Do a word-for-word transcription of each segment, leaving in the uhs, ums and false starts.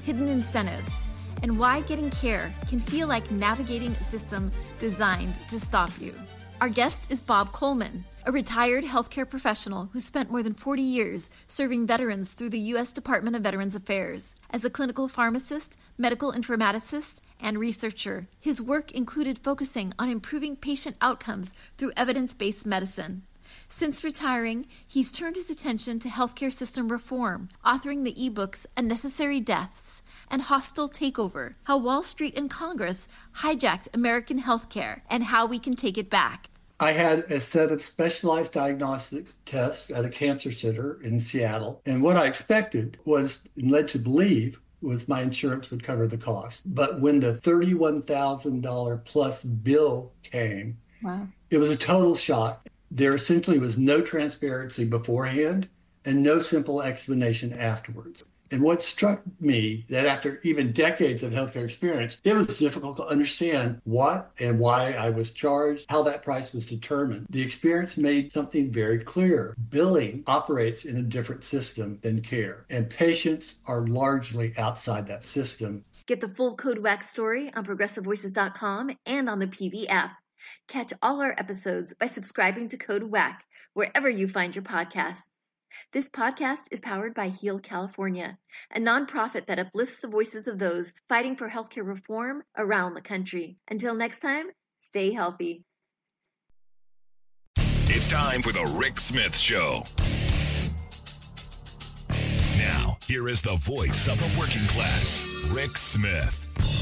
hidden incentives, and why getting care can feel like navigating a system designed to stop you. Our guest is Bob Coleman, a retired healthcare professional who spent more than forty years serving veterans through the U S Department of Veterans Affairs. As a clinical pharmacist, medical informaticist, and researcher, his work included focusing on improving patient outcomes through evidence-based medicine. Since retiring, he's turned his attention to healthcare system reform, authoring the ebooks Unnecessary Deaths and Hostile Takeover, How Wall Street and Congress Hijacked American Healthcare and How We Can Take It Back. I had a set of specialized diagnostic tests at a cancer center in Seattle. And what I expected was, and led to believe, was my insurance would cover the cost. But when the thirty-one thousand dollars plus bill came, wow, it was a total shock. There essentially was no transparency beforehand and no simple explanation afterwards. And what struck me, that after even decades of healthcare experience, it was difficult to understand what and why I was charged, how that price was determined. The experience made something very clear. Billing operates in a different system than care, and patients are largely outside that system. Get the full Code W A C story on progressive voices dot com and on the P V app. Catch all our episodes by subscribing to Code W A C wherever you find your podcasts. This podcast is powered by Heal California, a nonprofit that uplifts the voices of those fighting for healthcare reform around the country. Until next time, stay healthy. It's time for the Rick Smith Show. Now, here is the voice of the working class, Rick Smith.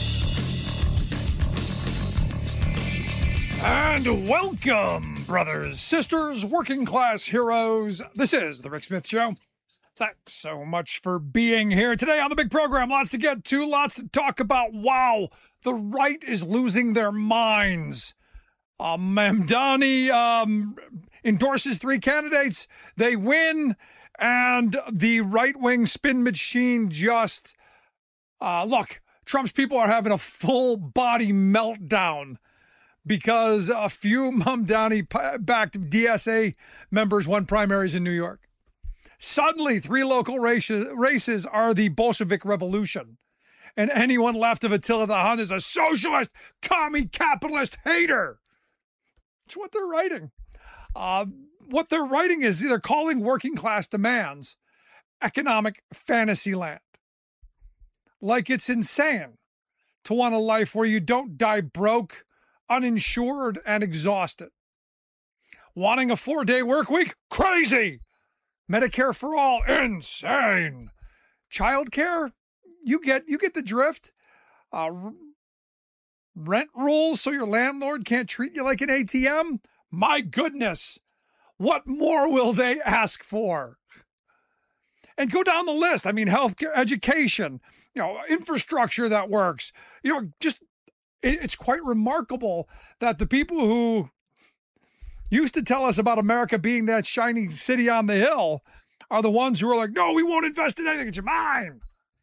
And welcome, brothers, sisters, working class heroes. This is the Rick Smith Show. Thanks so much for being here today on the big program. Lots to get to, lots to talk about. Wow, the right is losing their minds. Uh, Mamdani um, endorses three candidates. They win, and the right-wing spin machine just... Uh, look, Trump's people are having a full-body meltdown because a few Mamdani-backed D S A members won primaries in New York. Suddenly, three local races, races are the Bolshevik Revolution. And anyone left of Attila the Hun is a socialist, commie, capitalist hater. It's what they're writing. Uh, what they're writing is they're calling working class demands economic fantasy land. Like it's insane to want a life where you don't die broke, uninsured, and exhausted. Wanting a four-day work week? Crazy! Medicare for all? Insane! Childcare? You get you get the drift. Uh, rent rules so your landlord can't treat you like an A T M? My goodness! What more will they ask for? And go down the list. I mean, healthcare, education, you know, infrastructure that works. You know, just it's quite remarkable that the people who used to tell us about America being that shining city on the hill are the ones who are like, no, we won't invest in anything. It's mine.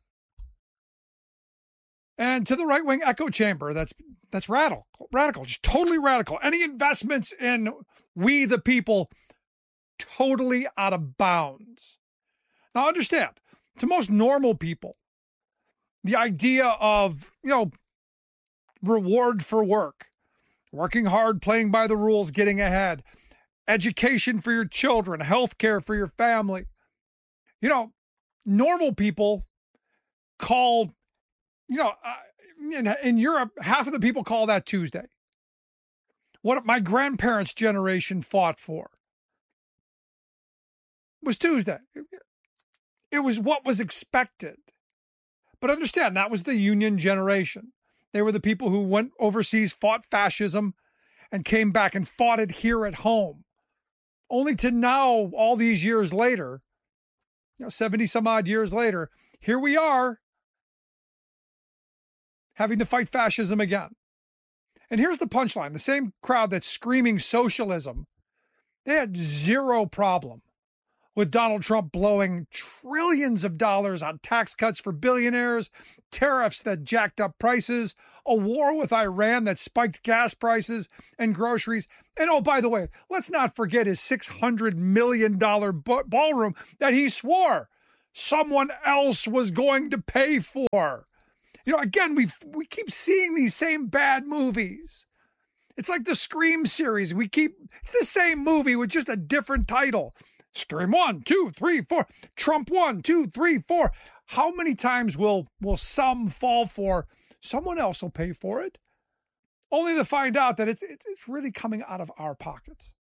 And to the right-wing echo chamber, that's that's radical, radical, just totally radical. Any investments in we the people, totally out of bounds. Now understand, to most normal people, the idea of, you know, reward for work, working hard, playing by the rules, getting ahead, education for your children, health care for your family. You know, normal people call, you know, uh, in, in Europe, half of the people call that Tuesday. What my grandparents' generation fought for was Tuesday. It was what was expected. But understand, that was the Union generation. They were the people who went overseas, fought fascism, and came back and fought it here at home. Only to now, all these years later, you know, seventy some odd years later, here we are having to fight fascism again. And here's the punchline. The same crowd that's screaming socialism, they had zero problem with Donald Trump blowing trillions of dollars on tax cuts for billionaires, tariffs that jacked up prices, a war with Iran that spiked gas prices and groceries. And oh, by the way, let's not forget his six hundred million dollars ballroom that he swore someone else was going to pay for. You know, again, we we keep seeing these same bad movies. It's like the Scream series. We keep, it's the same movie with just a different title. Scream one, two, three, four. Trump one, two, three, four. How many times will, will some fall for someone else will pay for it? Only to find out that it's, it's, it's really coming out of our pockets.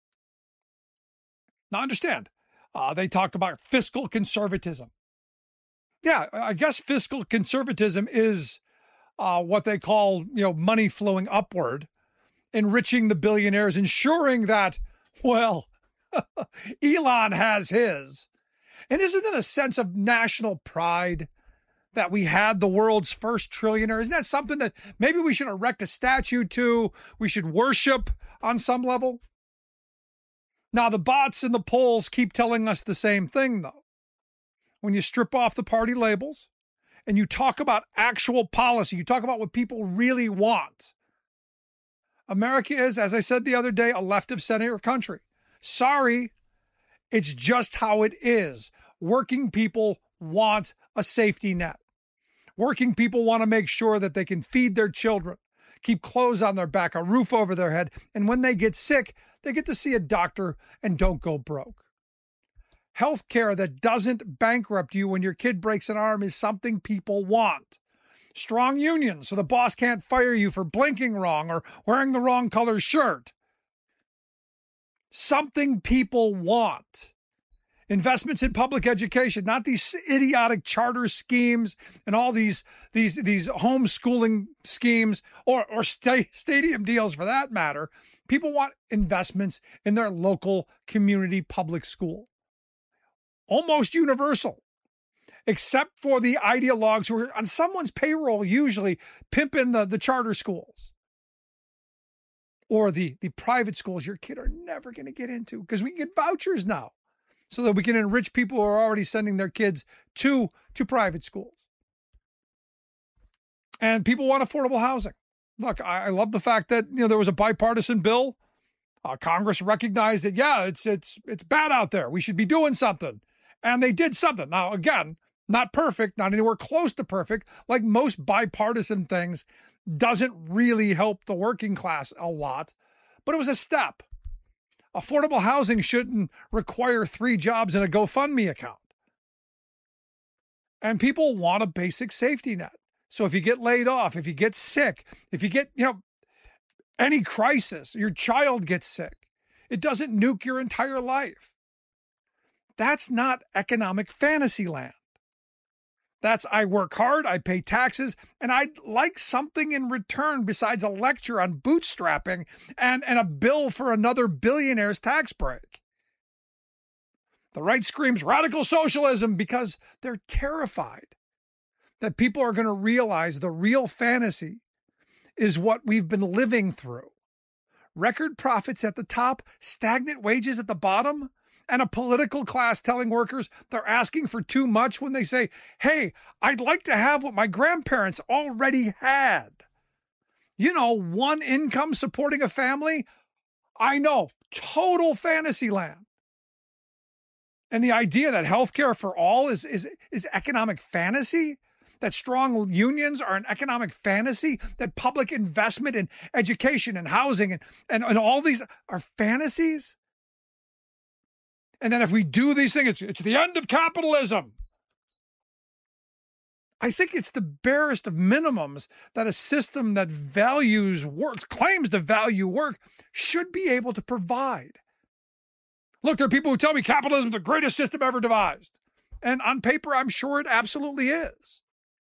Now understand, uh, they talk about fiscal conservatism. Yeah, I guess fiscal conservatism is uh, what they call, you know, money flowing upward, enriching the billionaires, ensuring that, well, Elon has his. And isn't it a sense of national pride that we had the world's first trillionaire? Isn't that something that maybe we should erect a statue to, we should worship on some level? Now, the bots and the polls keep telling us the same thing, though. When you strip off the party labels and you talk about actual policy, you talk about what people really want. America is, as I said the other day, a left of center country. Sorry, it's just how it is. Working people want a safety net. Working people want to make sure that they can feed their children, keep clothes on their back, a roof over their head, and when they get sick, they get to see a doctor and don't go broke. Healthcare that doesn't bankrupt you when your kid breaks an arm is something people want. Strong unions so the boss can't fire you for blinking wrong or wearing the wrong color shirt. Something people want. Investments in public education, not these idiotic charter schemes and all these these these homeschooling schemes or or sta- stadium deals for that matter. People want investments in their local community public school. Almost universal, except for the ideologues who are on someone's payroll, usually pimping the, the charter schools or the, the private schools your kid are never going to get into because we can get vouchers now so that we can enrich people who are already sending their kids to, to private schools. And people want affordable housing. Look, I, I love the fact that, you know, there was a bipartisan bill. Uh, Congress recognized that, yeah, it's it's it's bad out there. We should be doing something. And they did something. Now, again, not perfect, not anywhere close to perfect. Like most bipartisan things, doesn't really help the working class a lot, but it was a step. Affordable housing shouldn't require three jobs and a GoFundMe account. And people want a basic safety net. So if you get laid off, if you get sick, if you get, you know, any crisis, your child gets sick, it doesn't nuke your entire life. That's not economic fantasy land. That's I work hard, I pay taxes, and I'd like something in return besides a lecture on bootstrapping and, and a bill for another billionaire's tax break. The right screams radical socialism because they're terrified that people are going to realize the real fantasy is what we've been living through. Record profits at the top, stagnant wages at the bottom, and a political class telling workers they're asking for too much when they say, hey, I'd like to have what my grandparents already had. You know, one income supporting a family. I know, total fantasy land. And the idea that healthcare for all is, is, is economic fantasy, that strong unions are an economic fantasy, that public investment in education and housing and, and, and all these are fantasies. And then if we do these things, it's, it's the end of capitalism. I think it's the barest of minimums that a system that values work, claims to value work, should be able to provide. Look, there are people who tell me capitalism is the greatest system ever devised. And on paper, I'm sure it absolutely is.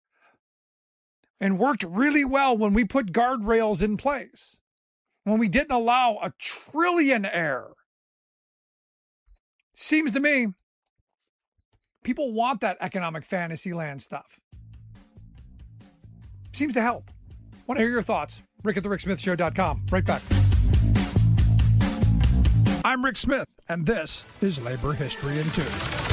And worked really well when we put guardrails in place. When we didn't allow a trillionaire. Seems to me, people want that economic fantasy land stuff. Seems to help. Want to hear your thoughts? Rick at the Rick Smith Show dot com. Right back. I'm Rick Smith, and this is Labor History in Two.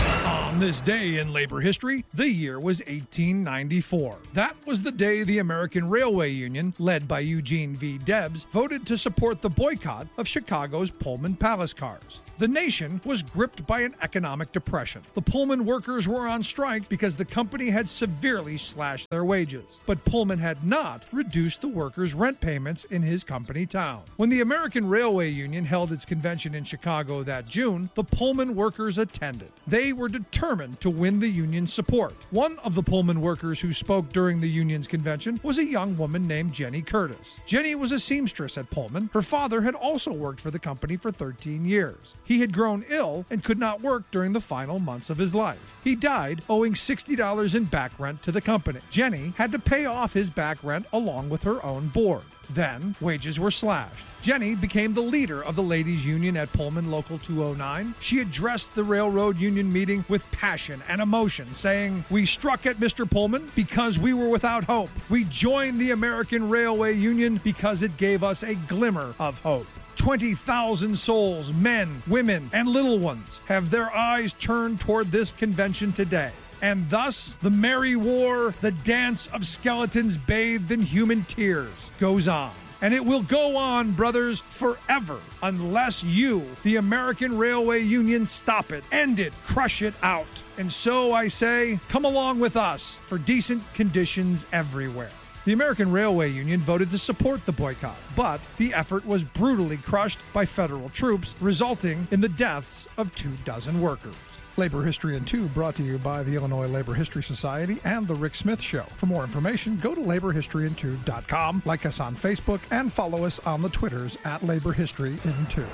On this day in labor history, the year was eighteen ninety-four. That was the day the American Railway Union, led by Eugene V. Debs, voted to support the boycott of Chicago's Pullman Palace cars. The nation was gripped by an economic depression. The Pullman workers were on strike because the company had severely slashed their wages. But Pullman had not reduced the workers' rent payments in his company town. When the American Railway Union held its convention in Chicago that June, the Pullman workers attended. They were determined to win the union's support. One of the Pullman workers who spoke during the union's convention was a young woman named Jenny Curtis. Jenny was a seamstress at Pullman. Her father had also worked for the company for thirteen years. He had grown ill and could not work during the final months of his life. He died owing sixty dollars in back rent to the company. Jenny had to pay off his back rent along with her own board. Then, wages were slashed. Jenny became the leader of the ladies' union at Pullman Local two oh nine. She addressed the railroad union meeting with passion and emotion, saying, "We struck at Mister Pullman because we were without hope. We joined the American Railway Union because it gave us a glimmer of hope." twenty thousand souls, men, women, and little ones, have their eyes turned toward this convention today. And thus, the merry war, the dance of skeletons bathed in human tears, goes on. And it will go on, brothers, forever, unless you, the American Railway Union, stop it, end it, crush it out. And so I say, come along with us for decent conditions everywhere. The American Railway Union voted to support the boycott, but the effort was brutally crushed by federal troops, resulting in the deaths of two dozen workers. Labor History in Two brought to you by the Illinois Labor History Society and The Rick Smith Show. For more information, go to labor history in two dot com, like us on Facebook, and follow us on the Twitters at Labor History in Two.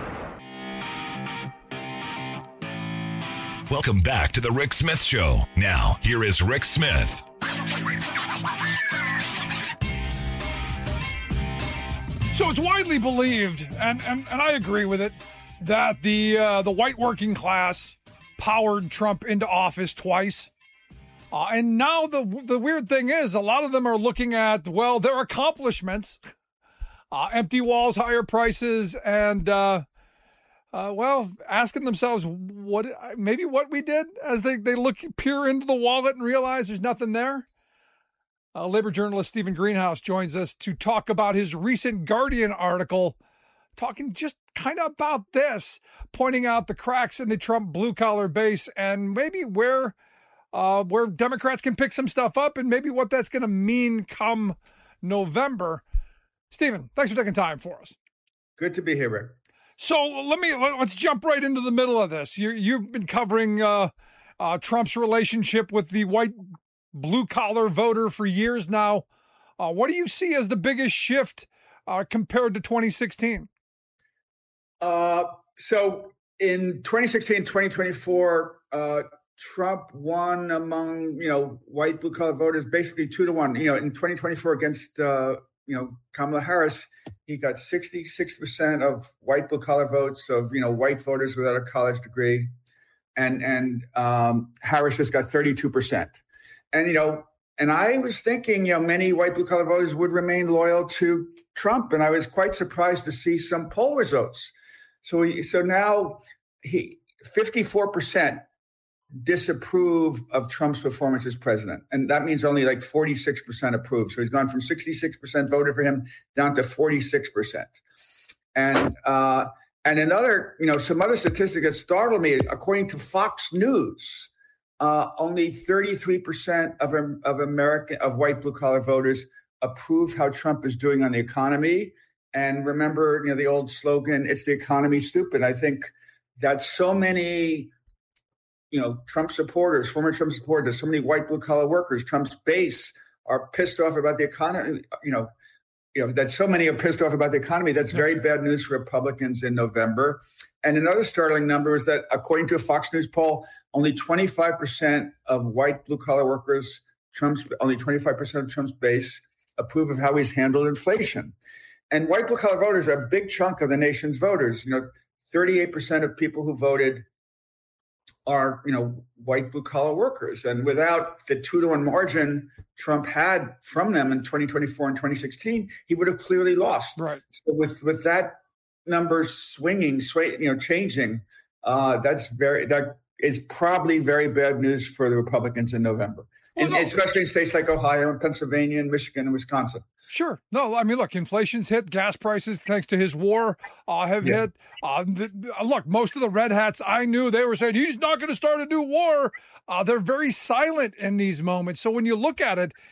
Welcome back to The Rick Smith Show. Now, here is Rick Smith. So it's widely believed, and, and, and I agree with it, that the uh, the white working class powered Trump into office twice. Uh, and now the the weird thing is, a lot of them are looking at, well, their accomplishments, uh, empty walls, higher prices, and, uh, uh, well, asking themselves what maybe what we did as they, they look, peer into the wallet and realize there's nothing there. Uh, labor journalist Stephen Greenhouse joins us to talk about his recent Guardian article, talking just kind of about this, pointing out the cracks in the Trump blue-collar base and maybe where uh, where Democrats can pick some stuff up and maybe what that's going to mean come November. Stephen, thanks for taking time for us. Good to be here, Rick. So let me let's jump right into the middle of this. You, you've been covering uh, uh, Trump's relationship with the white blue-collar voter for years now. Uh, what do you see as the biggest shift uh, compared to twenty sixteen? Uh, so in twenty sixteen, twenty twenty-four, uh, Trump won among, you know, white blue collar voters, basically two to one. You know, in twenty twenty-four against, uh, you know, Kamala Harris, he got sixty-six percent of white blue collar votes of, you know, white voters without a college degree. And, and um, Harris just got thirty-two percent. And, you know, and I was thinking, you know, many white blue collar voters would remain loyal to Trump. And I was quite surprised to see some poll results. So he, so now he fifty-four percent disapprove of Trump's performance as president. And that means only like forty-six percent approve. So he's gone from sixty-six percent voted for him down to forty-six percent. And uh, and another, you know, some other statistic that startled me, according to Fox News, uh, only thirty-three percent of, of American, of white blue collar voters approve how Trump is doing on the economy. And remember, you know, the old slogan, it's the economy, stupid. I think that so many, you know, Trump supporters, former Trump supporters, so many white blue collar workers, Trump's base are pissed off about the economy, you know, you know, that so many are pissed off about the economy. That's very bad news for Republicans in November. And another startling number is that according to a Fox News poll, only twenty-five percent of white blue collar workers, Trump's only twenty-five percent of Trump's base approve of how he's handled inflation. And white blue collar voters are a big chunk of the nation's voters. You know, thirty-eight percent of people who voted are, you know, white blue collar workers. And without the two to one margin Trump had from them in twenty twenty-four and twenty sixteen, he would have clearly lost. Right. So with, with that number swinging, sway, you know, changing, uh, that's very, that is probably very bad news for the Republicans in November, Well, and no. especially in states like Ohio and Pennsylvania and Michigan and Wisconsin. Sure. No, I mean, look, inflation's hit. Gas prices, thanks to his war, uh, have Yeah. hit. Uh, the, the- look, most of the red hats I knew, they were saying, he's not going to start a new war. Uh, they're very silent in these moments. So when you look at it,